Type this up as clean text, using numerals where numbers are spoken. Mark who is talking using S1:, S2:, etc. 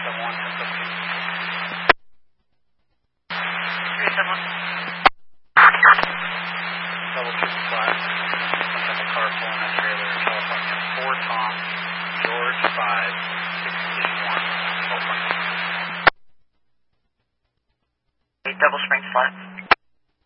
S1: Double triple flat. Got the car pulling that trailer. California 4 Tom, George 5, 6 1. California.
S2: Double Springs flat.